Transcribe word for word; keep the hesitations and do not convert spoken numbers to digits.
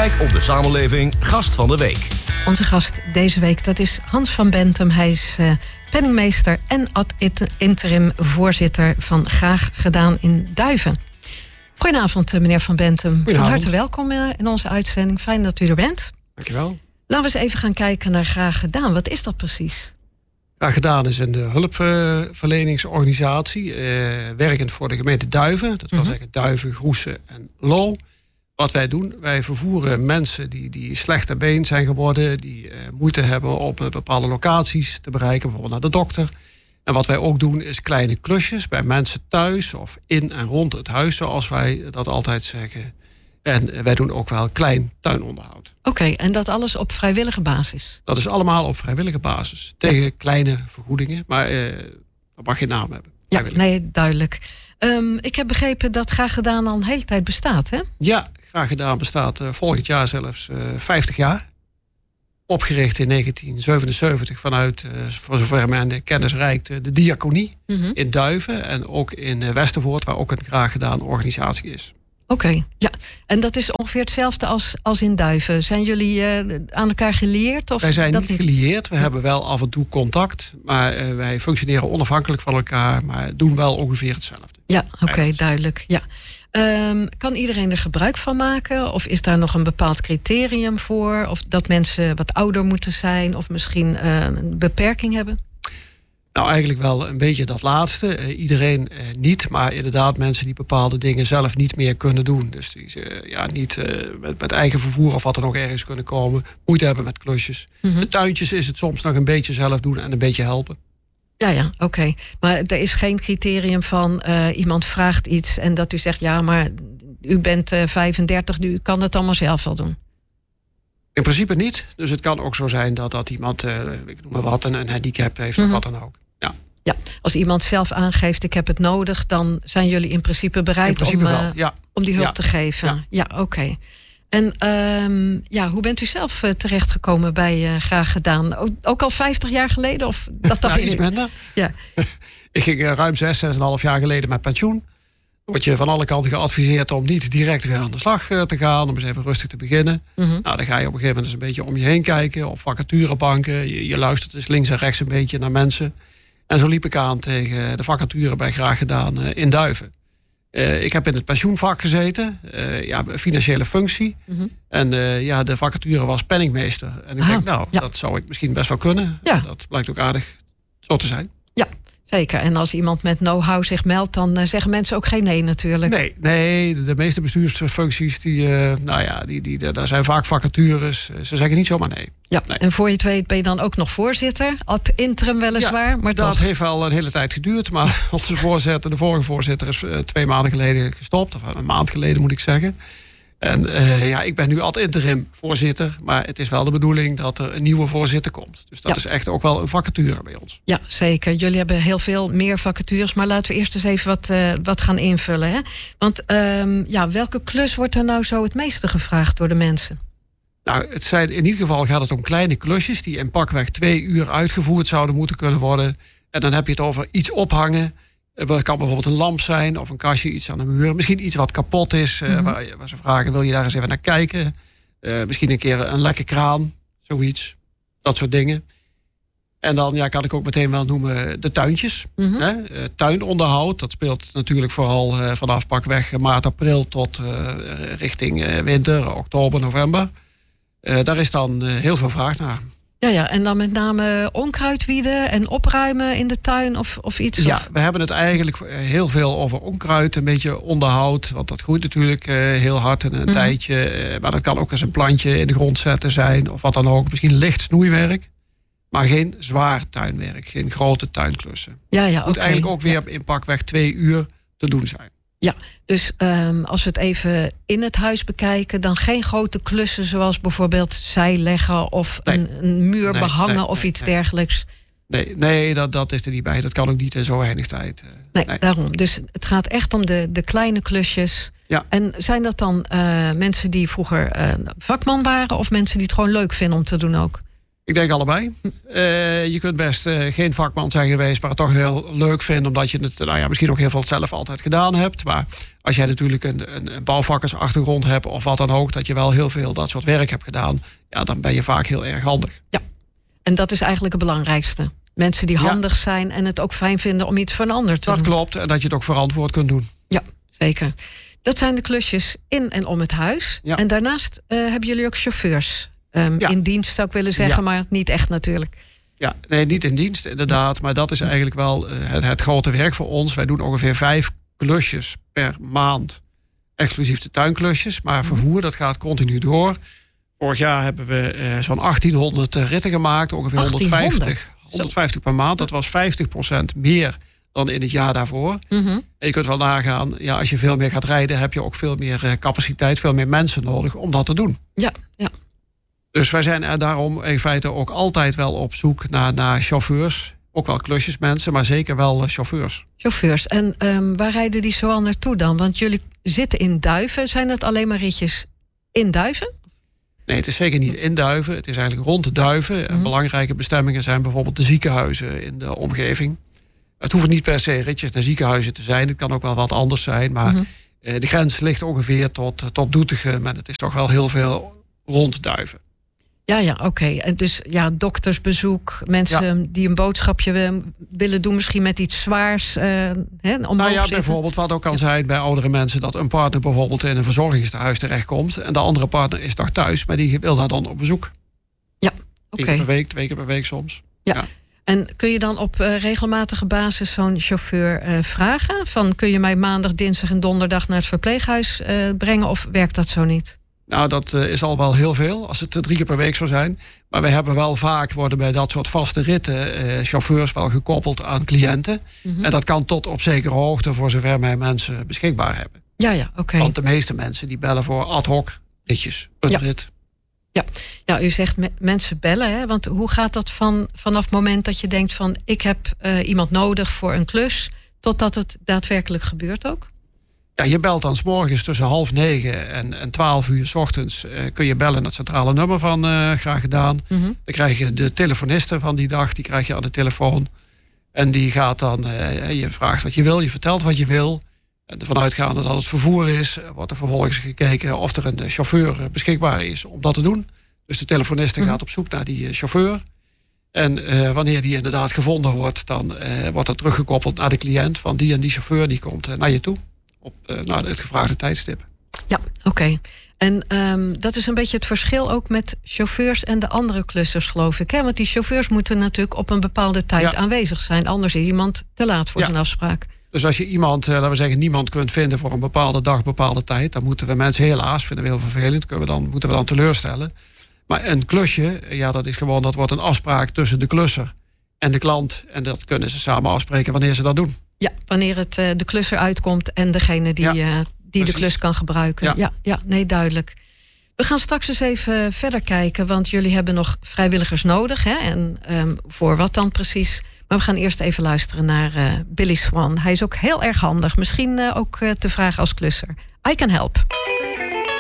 Kijk op de samenleving Gast van de Week. Onze gast deze week, dat is Hans van Bentum. Hij is uh, penningmeester en ad interim voorzitter van Graag Gedaan in Duiven. Goedenavond, meneer Van Bentum. Van harte welkom uh, in onze uitzending. Fijn dat u er bent. Dankjewel. Laten we eens even gaan kijken naar Graag Gedaan. Wat is dat precies? Graag Gedaan is een hulpverleningsorganisatie, uh, werkend voor de gemeente Duiven. Dat wil mm-hmm. zeggen Duiven, Groessen en Loo. Wat wij doen, wij vervoeren mensen die, die slecht ter been zijn geworden, die uh, moeite hebben op uh, bepaalde locaties te bereiken, bijvoorbeeld naar de dokter. En wat wij ook doen is kleine klusjes bij mensen thuis of in en rond het huis, zoals wij dat altijd zeggen. En wij doen ook wel klein tuinonderhoud. Oké, okay, en dat alles op vrijwillige basis? Dat is allemaal op vrijwillige basis. Tegen ja. kleine vergoedingen, maar uh, dat mag geen naam hebben. Ja, nee, duidelijk. Um, ik heb begrepen dat Graag Gedaan al een hele tijd bestaat, hè? Ja, Graag Gedaan bestaat uh, volgend jaar zelfs uh, vijftig jaar. Opgericht in negentien zevenenzeventig vanuit, uh, voor zover men kennis reikt, uh, de diaconie mm-hmm. in Duiven. En ook in uh, Westervoort, waar ook een Graag Gedaan organisatie is. Oké, okay, ja. En dat is ongeveer hetzelfde als, als in Duiven. Zijn jullie uh, aan elkaar gelieerd? Of wij zijn dat niet gelieerd. We ja. hebben wel af en toe contact. Maar uh, wij functioneren onafhankelijk van elkaar. Maar doen wel ongeveer hetzelfde. Ja, oké, okay, duidelijk. Ja. Um, kan iedereen er gebruik van maken? Of is daar nog een bepaald criterium voor? Of dat mensen wat ouder moeten zijn? Of misschien uh, een beperking hebben? Nou, eigenlijk wel een beetje dat laatste. Uh, iedereen uh, niet, maar inderdaad mensen die bepaalde dingen zelf niet meer kunnen doen. Dus die uh, ja, niet uh, met, met eigen vervoer of wat er nog ergens kunnen komen. Moeite hebben met klusjes. Mm-hmm. De tuintjes is het soms nog een beetje zelf doen en een beetje helpen. Ja, ja, oké. Okay. Maar er is geen criterium van uh, iemand vraagt iets en dat u zegt, ja, maar u bent uh, vijfendertig, u kan het allemaal zelf wel doen. In principe niet. Dus het kan ook zo zijn dat, dat iemand, uh, ik noem maar wat, een, een handicap heeft mm-hmm. of wat dan ook. Ja. Ja, als iemand zelf aangeeft, ik heb het nodig, dan zijn jullie in principe bereid in principe om, uh, ja. om die hulp ja. te geven. Ja, ja oké. Okay. En um, ja, hoe bent u zelf uh, terechtgekomen bij uh, Graag Gedaan? Ook, ook al vijftig jaar geleden? Of dat ja, iets minder. Ja. Ik ging uh, ruim zes, zes en een half jaar geleden met pensioen. Word je van alle kanten geadviseerd om niet direct weer aan de slag uh, te gaan. Om eens even rustig te beginnen. Mm-hmm. Nou, dan ga je op een gegeven moment eens een beetje om je heen kijken. Op vacaturebanken. Je, je luistert dus links en rechts een beetje naar mensen. En zo liep ik aan tegen de vacature bij Graag Gedaan uh, in Duiven. Uh, ik heb in het pensioenvak gezeten, uh, ja, financiële functie. Mm-hmm. En uh, ja, de vacature was penningmeester. En ik ah, denk, nou, ja. dat zou ik misschien best wel kunnen. Ja. Dat blijkt ook aardig zo te zijn. Ja, zeker. En als iemand met know-how zich meldt, dan uh, zeggen mensen ook geen nee natuurlijk. Nee, nee de, de meeste bestuursfuncties, die, uh, nou ja, die, die, daar zijn vaak vacatures. Ze zeggen niet zomaar nee. Ja, nee. En voor je het weet ben je dan ook nog voorzitter. Ad interim weliswaar, ja, maar dat toch. heeft wel een hele tijd geduurd. Maar onze voorzitter, de vorige voorzitter is uh, twee maanden geleden gestopt. Of een maand geleden moet ik zeggen. En uh, ja, ik ben nu ad interim voorzitter. Maar het is wel de bedoeling dat er een nieuwe voorzitter komt. Dus dat ja. is echt ook wel een vacature bij ons. Ja, zeker. Jullie hebben heel veel meer vacatures. Maar laten we eerst eens even wat, uh, wat gaan invullen. Hè? Want um, ja, welke klus wordt er nou zo het meeste gevraagd door de mensen? Nou, het zijn, in ieder geval gaat het om kleine klusjes die in pakweg twee uur uitgevoerd zouden moeten kunnen worden. En dan heb je het over iets ophangen. Het kan bijvoorbeeld een lamp zijn of een kastje, iets aan de muur. Misschien iets wat kapot is, mm-hmm. uh, waar, waar ze vragen, wil je daar eens even naar kijken? Uh, misschien een keer een lekke kraan, zoiets. Dat soort dingen. En dan ja, kan ik ook meteen wel noemen de tuintjes. Mm-hmm. Hè? Uh, tuinonderhoud, dat speelt natuurlijk vooral uh, vanaf pakweg maart, april tot uh, richting uh, winter, oktober, november. Uh, daar is dan uh, heel veel vraag naar. Ja, ja, en dan met name onkruidwieden en opruimen in de tuin of, of iets? Ja, of? we hebben het eigenlijk heel veel over onkruid, een beetje onderhoud. Want dat groeit natuurlijk uh, heel hard in een mm-hmm. tijdje. Uh, maar dat kan ook eens een plantje in de grond zetten zijn of wat dan ook. Misschien licht snoeiwerk, maar geen zwaar tuinwerk. Geen grote tuinklussen. Ja, ja, het moet okay. eigenlijk ook weer in pakweg twee uur te doen zijn. Ja, dus um, als we het even in het huis bekijken, dan geen grote klussen zoals bijvoorbeeld zijleggen of nee. een, een muur nee, behangen nee, of nee, iets nee. dergelijks. Nee, nee dat, dat is er niet bij. Dat kan ook niet in zo weinig tijd. Uh, nee, nee, daarom. Dus het gaat echt om de, de kleine klusjes. Ja. En zijn dat dan uh, mensen die vroeger uh, vakman waren of mensen die het gewoon leuk vinden om te doen ook? Ik denk allebei. Uh, je kunt best uh, geen vakman zijn geweest, maar het toch heel leuk vinden, omdat je het nou ja, misschien ook heel veel zelf altijd gedaan hebt. Maar Als jij natuurlijk een, een, een bouwvakkersachtergrond hebt of wat dan ook, dat je wel heel veel dat soort werk hebt gedaan, ja, dan ben je vaak heel erg handig. Ja, en dat is eigenlijk het belangrijkste. Mensen die handig ja. zijn en het ook fijn vinden om iets van een ander te dat doen. Dat klopt, en dat je het ook verantwoord kunt doen. Ja, zeker. Dat zijn de klusjes in en om het huis. Ja. En daarnaast uh, hebben jullie ook chauffeurs um, ja. in dienst, zou ik willen zeggen, ja. maar niet echt natuurlijk. Ja, nee, niet in dienst inderdaad, maar dat is eigenlijk wel uh, het, het grote werk voor ons. Wij doen ongeveer vijf klusjes per maand, exclusief de tuinklusjes. Maar vervoer, dat gaat continu door. Vorig jaar hebben we uh, zo'n achttienhonderd ritten gemaakt, ongeveer honderdvijftig, honderdvijftig per maand. Dat was vijftig procent meer dan in het jaar daarvoor. Mm-hmm. En je kunt wel nagaan, ja, als je veel meer gaat rijden, heb je ook veel meer uh, capaciteit, veel meer mensen nodig om dat te doen. Ja, ja. Dus wij zijn er daarom in feite ook altijd wel op zoek naar, naar chauffeurs. Ook wel klusjesmensen, maar zeker wel uh, chauffeurs. Chauffeurs. En um, waar rijden die zoal naartoe dan? Want jullie zitten in Duiven. Zijn het alleen maar ritjes in Duiven? Nee, het is zeker niet in Duiven. Het is eigenlijk rond de Duiven. Mm-hmm. Belangrijke bestemmingen zijn bijvoorbeeld de ziekenhuizen in de omgeving. Het hoeft niet per se ritjes naar ziekenhuizen te zijn. Het kan ook wel wat anders zijn. Maar mm-hmm. uh, de grens ligt ongeveer tot, tot Doetinchem. En het is toch wel heel veel rond Duiven. Ja, ja, oké. Okay. Dus ja, doktersbezoek, mensen ja. die een boodschapje willen doen, misschien met iets zwaars. Uh, hè, nou ja, bijvoorbeeld wat ook kan ja. zijn bij oudere mensen, dat een partner bijvoorbeeld in een verzorgingstehuis terechtkomt en de andere partner is nog thuis, maar die wil daar dan op bezoek. Ja, oké. Okay. Eén keer per week, twee keer per week soms. Ja. ja. En kun je dan op uh, regelmatige basis zo'n chauffeur uh, vragen? Van kun je mij maandag, dinsdag en donderdag naar het verpleeghuis uh, brengen of werkt dat zo niet? Nou, dat uh, is al wel heel veel, als het uh, drie keer per week zou zijn. Maar we hebben wel vaak, worden bij dat soort vaste ritten, uh, chauffeurs wel gekoppeld aan cliënten. Mm-hmm. En dat kan tot op zekere hoogte, voor zover wij mensen beschikbaar hebben. Ja, ja, oké. Okay. Want de meeste mensen die bellen voor ad hoc ritjes, een ja. rit. Ja. ja, u zegt me- mensen bellen, hè? Want hoe gaat dat van, vanaf het moment dat je denkt van ik heb uh, iemand nodig voor een klus, totdat het daadwerkelijk gebeurt ook? Ja, je belt dan 's morgens tussen half negen en, en twaalf uur 's ochtends. Uh, kun je bellen naar het centrale nummer van uh, Graag Gedaan. Mm-hmm. Dan krijg je de telefoniste van die dag, die krijg je aan de telefoon. En die gaat dan, uh, je vraagt wat je wil, je vertelt wat je wil. En ervan uitgaande dat het vervoer is, wordt er vervolgens gekeken of er een chauffeur beschikbaar is om dat te doen. Dus de telefoniste mm-hmm. gaat op zoek naar die chauffeur. En uh, wanneer die inderdaad gevonden wordt, dan uh, wordt er teruggekoppeld naar de cliënt van die en die chauffeur, die komt uh, naar je toe. Op uh, nou, het gevraagde tijdstip. Ja, oké. Okay. En um, dat is een beetje het verschil ook met chauffeurs en de andere klussers, geloof ik. Hè? Want die chauffeurs moeten natuurlijk op een bepaalde tijd ja. aanwezig zijn. Anders is iemand te laat voor ja. zijn afspraak. Dus als je iemand, uh, laten we zeggen, niemand kunt vinden voor een bepaalde dag, bepaalde tijd, dan moeten we mensen helaas, vinden we heel vervelend, kunnen we dan, moeten we dan teleurstellen. Maar een klusje, ja, dat is gewoon, dat wordt een afspraak tussen de klusser en de klant. En dat kunnen ze samen afspreken wanneer ze dat doen. Ja, wanneer het uh, de klusser uitkomt en degene die, ja, uh, die de klus kan gebruiken. Ja. ja, ja, nee, duidelijk. We gaan straks eens even verder kijken, want jullie hebben nog vrijwilligers nodig. Hè? En um, voor wat dan precies? Maar we gaan eerst even luisteren naar uh, Billy Swan. Hij is ook heel erg handig. Misschien uh, ook uh, te vragen als klusser. I Can Help.